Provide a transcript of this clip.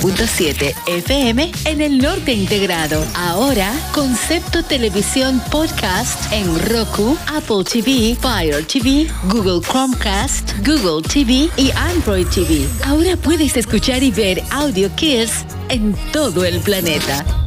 105.7 FM en el norte integrado. Ahora, Concepto Televisión Podcast en Roku, Apple TV, Fire TV, Google Chromecast, Google TV y Android TV. Ahora puedes escuchar y ver Audio Kids en todo el planeta.